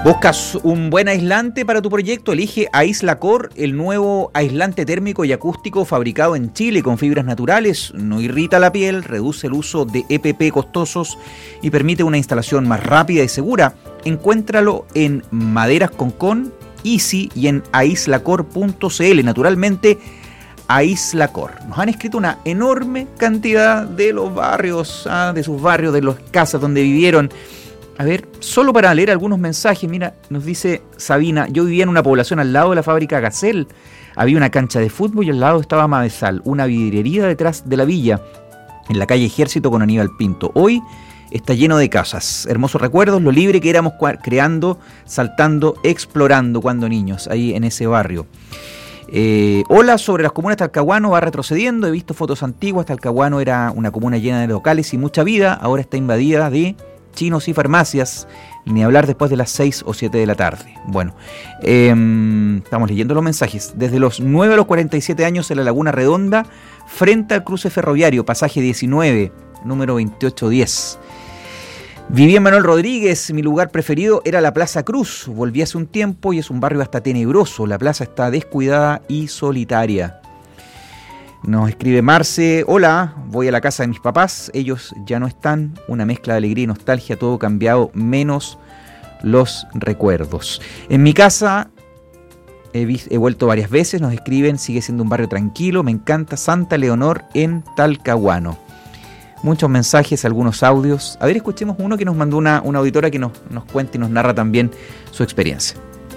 ¿Buscas un buen aislante para tu proyecto? Elige Aislacor, el nuevo aislante térmico y acústico fabricado en Chile con fibras naturales. No irrita la piel, reduce el uso de EPP costosos y permite una instalación más rápida y segura. Encuéntralo en Maderas Concón, Easy y en aislacor.cl. Naturalmente, Aislacor. Nos han escrito una enorme cantidad de los barrios, de sus barrios, de las casas donde vivieron. A ver, solo para leer algunos mensajes, mira, nos dice Sabina, yo vivía en una población al lado de la fábrica Gacel, había una cancha de fútbol y al lado estaba Mavesal, una vidriería detrás de la villa, en la calle Ejército con Aníbal Pinto. Hoy está lleno de casas, hermosos recuerdos, lo libre que éramos creando, saltando, explorando cuando niños, ahí en ese barrio. Hola, sobre las comunas. Talcahuano va retrocediendo, he visto fotos antiguas, Talcahuano era una comuna llena de locales y mucha vida, ahora está invadida de chinos y farmacias, ni hablar después de las 6 o 7 de la tarde. Bueno, estamos leyendo los mensajes. Desde los 9 a los 47 años en la Laguna Redonda, frente al cruce ferroviario, pasaje 19, número 2810. Viví en Manuel Rodríguez, mi lugar preferido era la Plaza Cruz. Volví hace un tiempo y es un barrio hasta tenebroso. La plaza está descuidada y solitaria. Nos escribe Marce, hola, voy a la casa de mis papás, ellos ya no están, una mezcla de alegría y nostalgia, todo cambiado, menos los recuerdos. En mi casa he vuelto varias veces, nos escriben, sigue siendo un barrio tranquilo, me encanta Santa Leonor en Talcahuano. Muchos mensajes, algunos audios. A ver, escuchemos uno que nos mandó una auditora que nos cuenta y nos narra también su experiencia.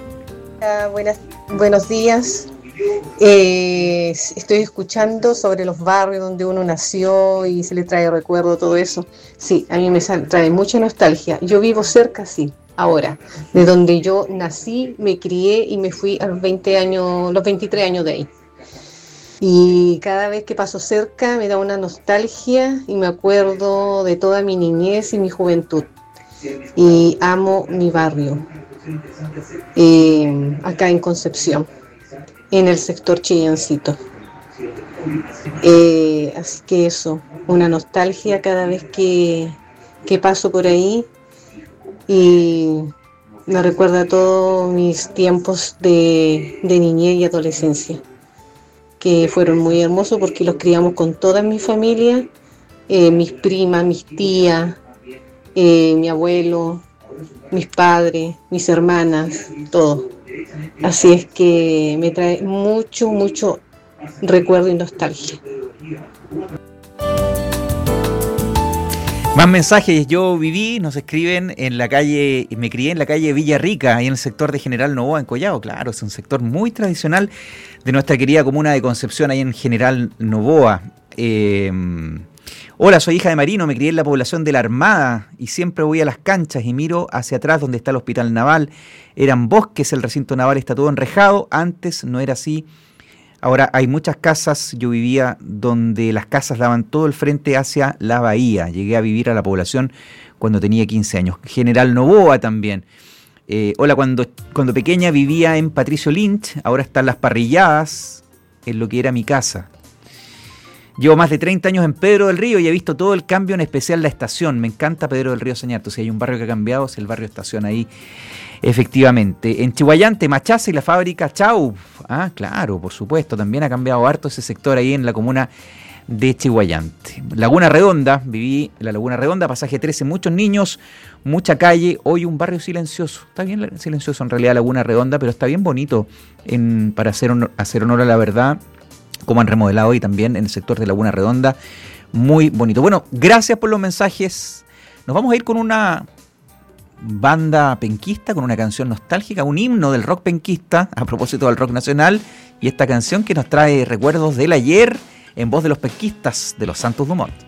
Buenos días. Estoy escuchando sobre los barrios donde uno nació y se le trae recuerdo, todo eso. Sí, a mí me trae mucha nostalgia. Yo vivo cerca, sí, ahora, de donde yo nací, me crié y me fui a los 23 años de ahí. Y cada vez que paso cerca me da una nostalgia y me acuerdo de toda mi niñez y mi juventud. Y amo mi barrio, acá en Concepción, en el sector Chillancito. Así que eso, una nostalgia cada vez que paso por ahí y me recuerda todos mis tiempos de niñez y adolescencia, que fueron muy hermosos porque los criamos con toda mi familia, mis primas, mis tías, mi abuelo, mis padres, mis hermanas, todo. Así es que me trae mucho recuerdo y nostalgia. Más mensajes. Yo viví, nos escriben, me crié en la calle Villarrica, ahí en el sector de General Novoa, en Collao. Claro, es un sector muy tradicional de nuestra querida comuna de Concepción, ahí en General Novoa. Hola, soy hija de marino, me crié en la población de la Armada y siempre voy a las canchas y miro hacia atrás donde está el hospital naval. Eran bosques, el recinto naval está todo enrejado, antes no era así. Ahora hay muchas casas, yo vivía donde las casas daban todo el frente hacia la bahía. Llegué a vivir a la población cuando tenía 15 años. General Novoa también. Hola, cuando pequeña vivía en Patricio Lynch, ahora están las parrilladas en lo que era mi casa. Llevo más de 30 años en Pedro del Río y he visto todo el cambio, en especial la estación. Me encanta Pedro del Río Sañarto. Si hay un barrio que ha cambiado, es el barrio Estación ahí, efectivamente. En Chihuayante, Machaza y la fábrica Chau. Ah, claro, por supuesto. También ha cambiado harto ese sector ahí en la comuna de Chihuayante. Laguna Redonda, viví en la Laguna Redonda, pasaje 13, muchos niños, mucha calle. Hoy un barrio silencioso. Está bien silencioso en realidad Laguna Redonda, pero está bien bonito para hacer honor a la verdad. Como han remodelado hoy también en el sector de Laguna Redonda, muy bonito. Bueno, gracias por los mensajes. Nos vamos a ir con una banda penquista, con una canción nostálgica, un himno del rock penquista, a propósito del rock nacional, y esta canción que nos trae recuerdos del ayer en voz de los penquistas de los Santos Dumont.